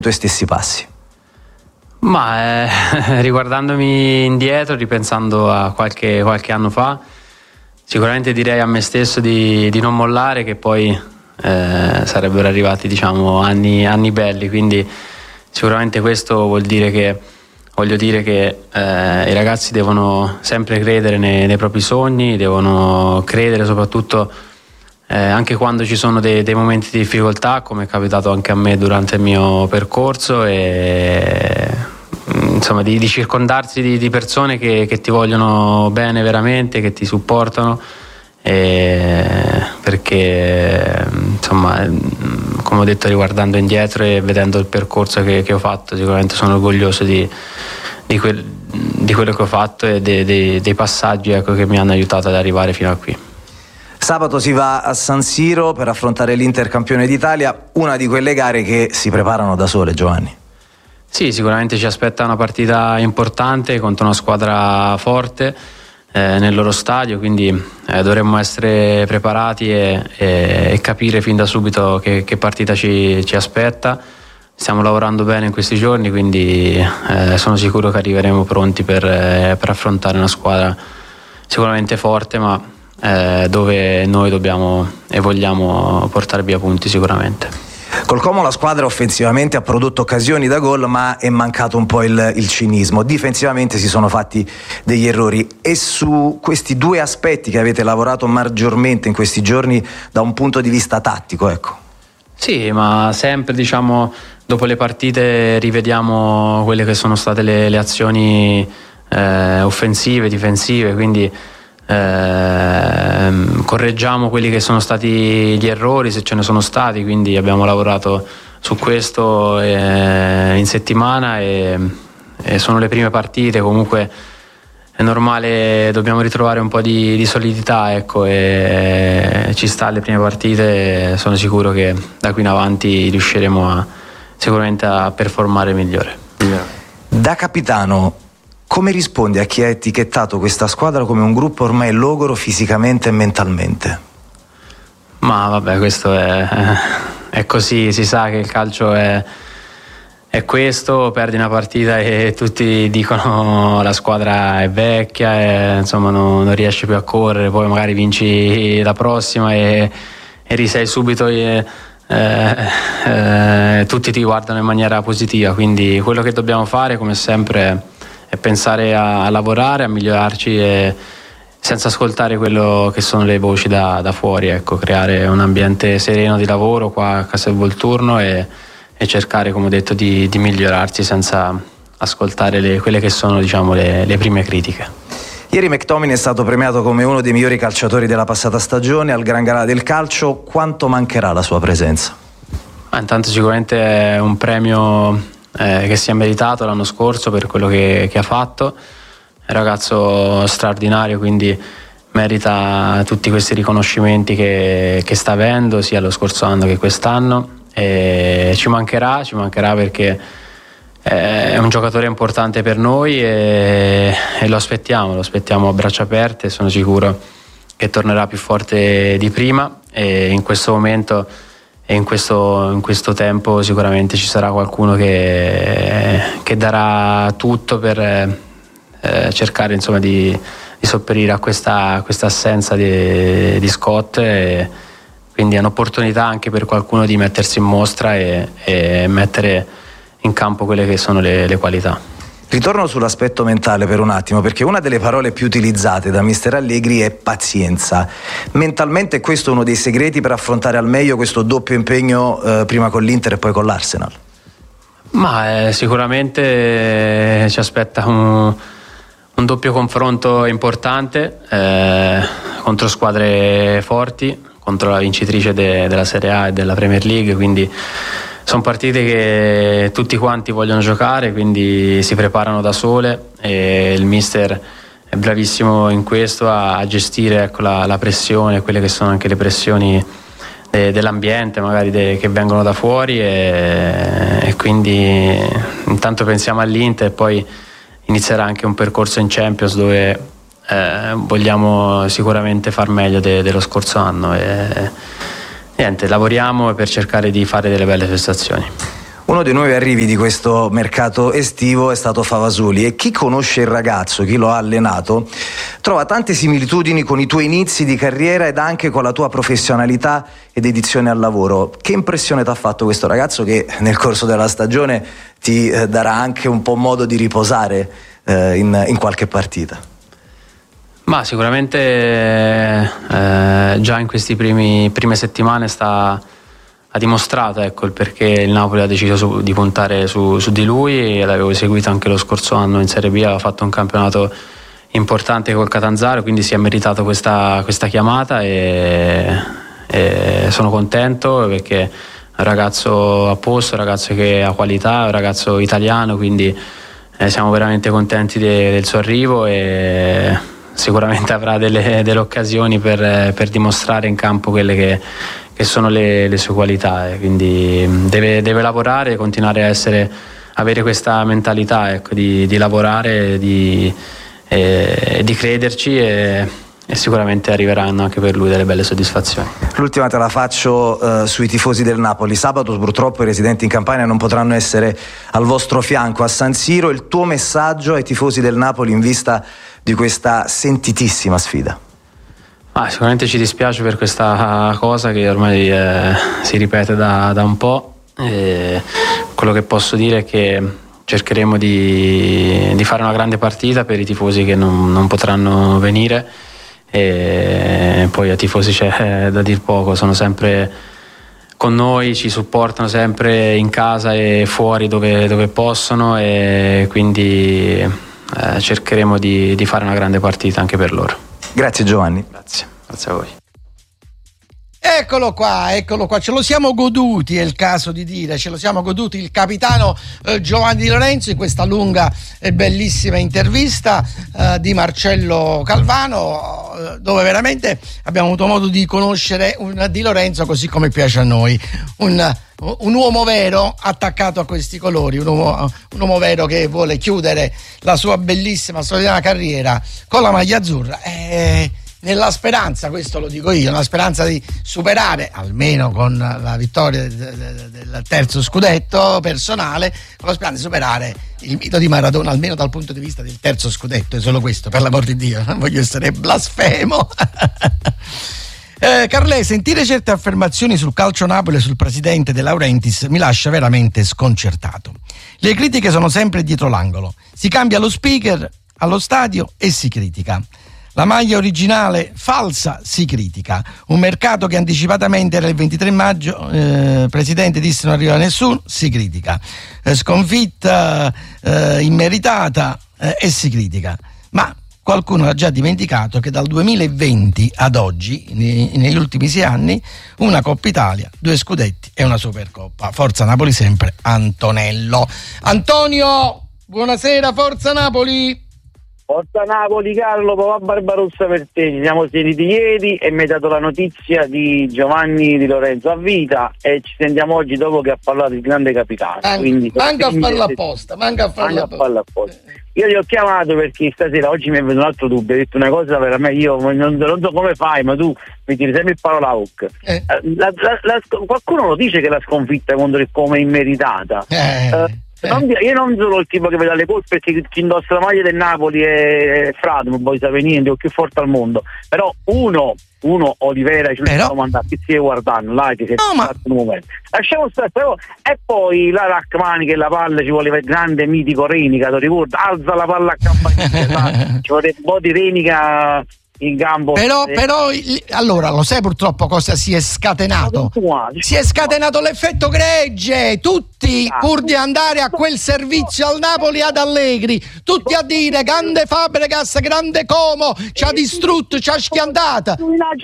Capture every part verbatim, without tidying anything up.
tuoi stessi passi? Ma eh, riguardandomi indietro, ripensando a qualche, qualche anno fa, sicuramente direi a me stesso di, di non mollare, che poi eh, sarebbero arrivati, diciamo, anni, anni belli, quindi sicuramente questo vuol dire che voglio dire che eh, i ragazzi devono sempre credere nei, nei propri sogni, devono credere soprattutto eh, anche quando ci sono dei, dei momenti di difficoltà, come è capitato anche a me durante il mio percorso, e insomma di, di circondarsi di, di persone che, che ti vogliono bene veramente, che ti supportano, e perché insomma, come ho detto, riguardando indietro e vedendo il percorso che, che ho fatto, sicuramente sono orgoglioso di, di, quel, di quello che ho fatto e de, de, dei passaggi, ecco, che mi hanno aiutato ad arrivare fino a qui. Sabato si va a San Siro per affrontare l'Inter campione d'Italia, una di quelle gare che si preparano da sole, Giovanni. Sì, sicuramente ci aspetta una partita importante contro una squadra forte eh, nel loro stadio, quindi eh, dovremmo essere preparati e, e, e capire fin da subito che, che partita ci, ci aspetta. Stiamo lavorando bene in questi giorni, quindi eh, sono sicuro che arriveremo pronti per, eh, per affrontare una squadra sicuramente forte, ma eh, dove noi dobbiamo e vogliamo portare via punti sicuramente. Col Como la squadra offensivamente ha prodotto occasioni da gol, ma è mancato un po' il, il cinismo. Difensivamente si sono fatti degli errori, e su questi due aspetti che avete lavorato maggiormente in questi giorni da un punto di vista tattico, ecco. Sì, ma sempre, diciamo, dopo le partite rivediamo quelle che sono state le, le azioni eh, offensive, difensive, quindi Eh, correggiamo quelli che sono stati gli errori, se ce ne sono stati, quindi abbiamo lavorato su questo eh, in settimana, e, e sono le prime partite, comunque è normale, dobbiamo ritrovare un po' di, di solidità, ecco, e ci sta alle prime partite, sono sicuro che da qui in avanti riusciremo a, sicuramente a performare meglio. Da capitano, come rispondi a chi ha etichettato questa squadra come un gruppo ormai logoro fisicamente e mentalmente? Ma vabbè, questo è, è così, si sa che il calcio è, è questo, perdi una partita e tutti dicono la squadra è vecchia, e, insomma non, non riesci più a correre, poi magari vinci la prossima e, e risei subito e, eh, eh, tutti ti guardano in maniera positiva, quindi quello che dobbiamo fare come sempre è pensare a, a lavorare, a migliorarci, e senza ascoltare quello che sono le voci da, da fuori, ecco, creare un ambiente sereno di lavoro qua a Castel Volturno e, e cercare, come ho detto, di, di migliorarsi senza ascoltare le, quelle che sono, diciamo, le, le prime critiche. Ieri McTominay è stato premiato come uno dei migliori calciatori della passata stagione al Gran Galà del calcio. Quanto mancherà la sua presenza? Ah, intanto sicuramente è un premio Eh, che si è meritato l'anno scorso per quello che, che ha fatto. È un ragazzo straordinario, quindi merita tutti questi riconoscimenti che, che sta avendo sia lo scorso anno che quest'anno, e ci mancherà, ci mancherà perché è un giocatore importante per noi, e, e lo aspettiamo, lo aspettiamo a braccia aperte. Sono sicuro che tornerà più forte di prima, e in questo momento e in questo, in questo tempo sicuramente ci sarà qualcuno che, che darà tutto per eh, cercare, insomma, di, di sopperire a questa, questa assenza di, di Scott, e quindi è un'opportunità anche per qualcuno di mettersi in mostra e, e mettere in campo quelle che sono le, le qualità. Ritorno sull'aspetto mentale per un attimo, perché una delle parole più utilizzate da mister Allegri è pazienza. Mentalmente questo è uno dei segreti per affrontare al meglio questo doppio impegno, eh, prima con l'Inter e poi con l'Arsenal? Ma eh, sicuramente ci aspetta un, un doppio confronto importante eh, contro squadre forti, contro la vincitrice de, della Serie A e della Premier League, quindi sono partite che tutti quanti vogliono giocare, quindi si preparano da sole, e il mister è bravissimo in questo a, a gestire, ecco, la, la pressione, quelle che sono anche le pressioni de, dell'ambiente magari de, che vengono da fuori, e, e quindi intanto pensiamo all'Inter, e poi inizierà anche un percorso in Champions dove eh, vogliamo sicuramente far meglio de, dello scorso anno, e niente, lavoriamo per cercare di fare delle belle prestazioni. Uno dei nuovi arrivi di questo mercato estivo è stato Favasoli, e chi conosce il ragazzo, chi lo ha allenato, trova tante similitudini con i tuoi inizi di carriera ed anche con la tua professionalità ed dedizione al lavoro. Che impressione ti ha fatto questo ragazzo che nel corso della stagione ti eh, darà anche un po' modo di riposare eh, in, in qualche partita? Ma sicuramente eh, già in questi primi prime settimane sta ha dimostrato, ecco, il perché il Napoli ha deciso su, di puntare su, su di lui, e l'avevo seguito anche lo scorso anno in Serie B, aveva fatto un campionato importante col Catanzaro, quindi si è meritato questa, questa chiamata, e, e sono contento perché è un ragazzo a posto, un ragazzo che ha qualità, un ragazzo italiano, quindi eh, siamo veramente contenti de, del suo arrivo, e sicuramente avrà delle, delle occasioni per, per dimostrare in campo quelle che che sono le, le sue qualità, e quindi deve, deve lavorare e continuare a essere, avere questa mentalità, ecco, di, di lavorare, di, eh, di crederci, e, e sicuramente arriveranno anche per lui delle belle soddisfazioni. L'ultima te la faccio uh, sui tifosi del Napoli. Sabato purtroppo i residenti in Campania non potranno essere al vostro fianco a San Siro. Il tuo messaggio ai tifosi del Napoli in vista di questa sentitissima sfida? Ah, sicuramente ci dispiace per questa cosa che ormai eh, si ripete da, da un po'. E quello che posso dire è che cercheremo di, di fare una grande partita per i tifosi che non, non potranno venire, e poi a tifosi c'è da dir poco, sono sempre con noi, ci supportano sempre in casa e fuori dove, dove possono, e quindi eh, cercheremo di, di fare una grande partita anche per loro. Grazie Giovanni. Grazie, grazie a voi. Eccolo qua, eccolo qua, ce lo siamo goduti, è il caso di dire, ce lo siamo goduti il capitano eh, Giovanni Di Lorenzo in questa lunga e bellissima intervista eh, di Marcello Calvano, eh, dove veramente abbiamo avuto modo di conoscere un Di Lorenzo così come piace a noi, un, un uomo vero attaccato a questi colori, un uomo, un uomo vero che vuole chiudere la sua bellissima solidale carriera con la maglia azzurra. E nella speranza, questo lo dico io, nella speranza di superare, almeno con la vittoria del terzo scudetto personale, con la speranza di superare il mito di Maradona, almeno dal punto di vista del terzo scudetto, è solo questo, per l'amor di Dio, non voglio essere blasfemo. eh, Carlè, sentire certe affermazioni sul calcio Napoli e sul presidente De Laurentiis mi lascia veramente sconcertato. Le critiche sono sempre dietro l'angolo, si cambia lo speaker allo stadio e si critica. La maglia originale falsa si critica. Un mercato che anticipatamente era il ventitré maggio, eh, presidente disse non arriva nessuno, si critica. Eh, sconfitta eh, immeritata eh, e si critica. Ma qualcuno ha già dimenticato che dal duemilaventi ad oggi, ne, negli ultimi sei anni, una Coppa Italia, due scudetti e una Supercoppa. Forza Napoli sempre, Antonello. Antonio, buonasera, Forza Napoli! Forza Napoli, Carlo, papà Barbarossa per te. Ci siamo sentiti ieri e mi hai dato la notizia di Giovanni Di Lorenzo a vita, e ci sentiamo oggi dopo che ha parlato il grande capitano. An- Quindi, manca a farlo apposta, manca a farlo apposta. apposta. Io ti ho chiamato perché stasera, oggi mi è venuto un altro dubbio, hai detto una cosa veramente, io non, non so come fai, ma tu mi tiri sempre il palo alla bocca. Eh. La, la, la, qualcuno lo dice che la sconfitta contro il Como è immeritata. Eh. Uh, Non, io non sono il tipo che vede le colpe, perché chi indossa la maglia del Napoli è Frado, non vuoi sapere niente, è il più forte al mondo. Però uno, uno Olivera ci però... stiamo andando, chi si guardando là, che si è no, ma... un momento. Lasciamo stare, però. E poi la Rachmani, che la palla ci voleva il grande mitico Renica, ti ricordi? Alza la palla a campanile, ci voleva un po' di Renica in campo. Però, eh. però allora lo sai purtroppo cosa si è scatenato? Si è scatenato l'effetto gregge, tutti ah. pur di andare a quel servizio al Napoli ad Allegri, tutti a dire grande Fabregas, grande Como, ci ha distrutto, ci ha schiantata,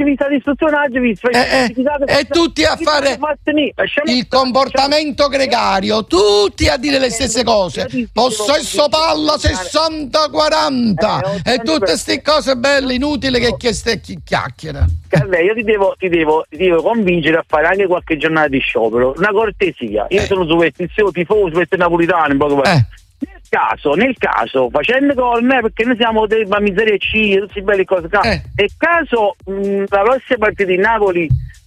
e, e, e tutti a fare il comportamento gregario, tutti a dire le stesse cose, possesso palla sessanta quaranta e tutte queste cose belle inutili che chieste chi chiacchiera. Carle, io ti devo, ti, devo, ti devo convincere a fare anche qualche giornata di sciopero, una cortesia. Io eh. sono superstizioso, tifoso, questo è napolitano in poco eh. Nel caso, nel caso, facendo gol, perché noi siamo dei miserie C, tutti belli cose, eh. nel caso mh, la prossima partita di Napoli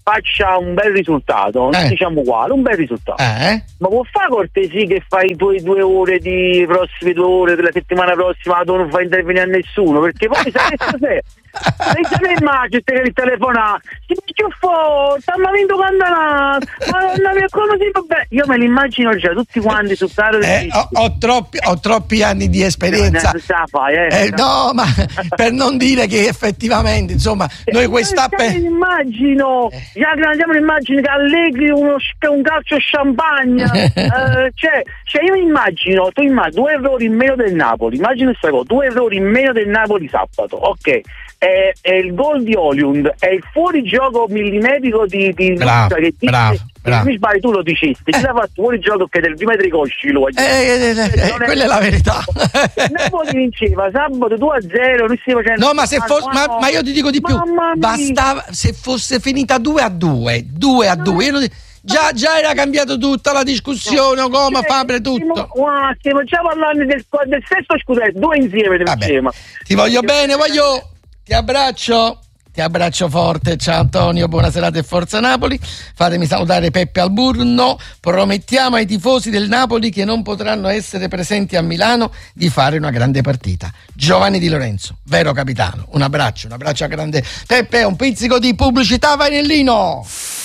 faccia un bel risultato, non eh. diciamo quale, un bel risultato. Eh. Ma può fare cortesia che fai i tuoi due ore di prossime due ore della settimana prossima, tu non fai intervenire a nessuno, perché poi sai che cos'è? Sei immagini che il telefonato si più forte, stanno vinto candanate, ma come si vabbè, io me li immagino già tutti quanti sul carro eh, ho, ho, troppi, ho troppi anni di esperienza, fai, eh. Eh, no, ma per non dire che effettivamente insomma noi quest'app immagino già che andiamo immagini che Allegri uno, un calcio champagne eh, cioè, cioè io immagino tu immagini due errori in meno del Napoli, immagino questa cosa, due errori in meno del Napoli sabato, ok. È, è il gol di Højlund, è il fuorigioco millimetrico di, di bravo, che dice, bravo, bravo. mi sbagli, tu lo dicesti, chi l'ha fatto fuorigioco che del due metri cosci lui. Eh, eh, eh, eh, quella è la verità. Napoli vinceva sabato due a zero, lui stai facendo no, ma se fosse, ma, ma io ti dico di più, bastava se fosse finita due a due, due a due, io non dico, Già, già era cambiato tutta la discussione, Goma, Fabre, tutto. Wow, stiamo già parlando del, del sesto scudetto, due insieme. Ti voglio bene, voglio. Ti abbraccio, ti abbraccio forte, ciao Antonio, buona serata e forza Napoli. Fatemi salutare Peppe Alburno. Promettiamo ai tifosi del Napoli che non potranno essere presenti a Milano di fare una grande partita. Giovanni Di Lorenzo, vero capitano, un abbraccio, un abbraccio a grande Peppe, un pizzico di pubblicità, vai Nellino.